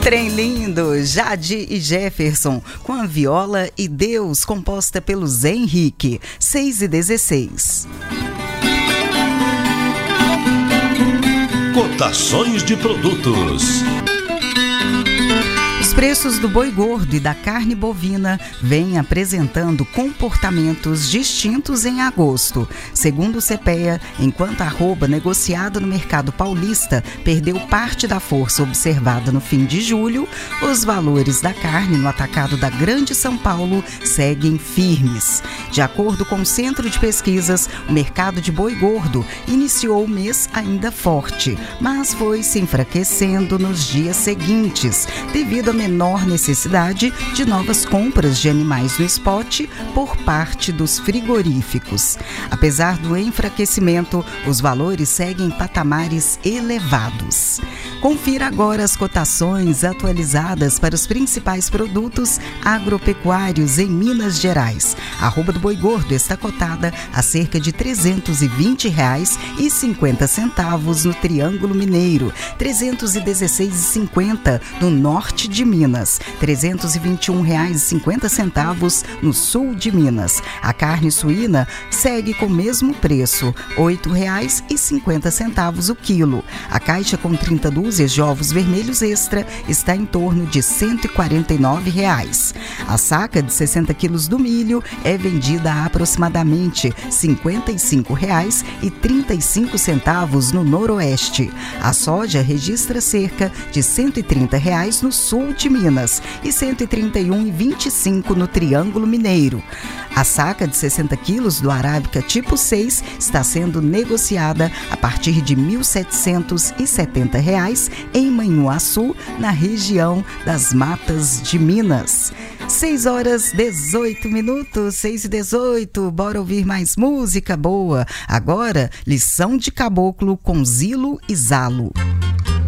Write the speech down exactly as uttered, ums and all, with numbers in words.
Trem lindo, Jade e Jefferson, com a Viola e Deus, composta pelo Zé Henrique, seis e dezesseis. Cotações de produtos. Os preços do boi gordo e da carne bovina vêm apresentando comportamentos distintos em agosto. Segundo o CEPEA, enquanto a arroba negociada no mercado paulista perdeu parte da força observada no fim de julho, os valores da carne no atacado da Grande São Paulo seguem firmes. De acordo com o Centro de Pesquisas, o mercado de boi gordo iniciou o mês ainda forte, mas foi se enfraquecendo nos dias seguintes, devido a menor necessidade de novas compras de animais no spot por parte dos frigoríficos. Apesar do enfraquecimento, os valores seguem em patamares elevados. Confira agora as cotações atualizadas para os principais produtos agropecuários em Minas Gerais. A arroba do boi gordo está cotada a cerca de trezentos e vinte reais e cinquenta centavos no Triângulo Mineiro, trezentos e dezesseis reais e cinquenta centavos no norte de Minas, trezentos e vinte e um reais e cinquenta centavos no sul de Minas. A carne suína segue com o mesmo preço, oito reais e cinquenta centavos o quilo. A caixa com trinta dúzias de ovos vermelhos extra está em torno de cento e quarenta e nove reais. A saca de sessenta quilos do milho é vendida a aproximadamente cinquenta e cinco reais e trinta e cinco centavos no noroeste. A soja registra cerca de cento e trinta reais no sul de Minas e cento e trinta e um reais e vinte e cinco centavos no Triângulo Mineiro. A saca de sessenta quilos do Arábica tipo seis está sendo negociada a partir de mil setecentos e setenta reais em Manhuaçu, na região das Matas de Minas. seis horas e dezoito minutos, seis e dezoito, bora ouvir mais música boa. Agora, Lição de Caboclo com Zilo e Zalo.